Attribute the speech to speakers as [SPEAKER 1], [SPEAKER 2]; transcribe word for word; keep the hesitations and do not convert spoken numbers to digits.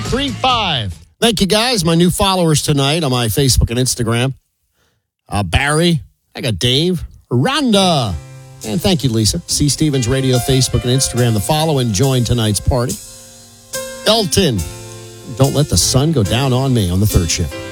[SPEAKER 1] three five. Thank you, guys. My new followers tonight on my Facebook and Instagram. Uh, Barry. I got Dave. Rhonda. And thank you, Lisa. C. Stevens Radio, Facebook, and Instagram. The follow and join tonight's party. Elton. Don't let the sun go down on me on the third shift.